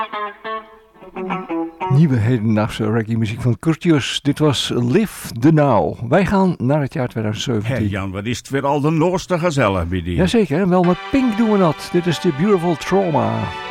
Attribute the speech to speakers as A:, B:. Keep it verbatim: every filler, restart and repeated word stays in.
A: Nieuwe hedendaagse reggae muziek van Curtius. Dit was Live the Now. Wij gaan naar het jaar twintig zeventien.
B: Hey Jan, wat is het weer al de noorste gezellig bij die?
A: Jazeker, wel met Pink doen we dat. Dit is de Beautiful Trauma.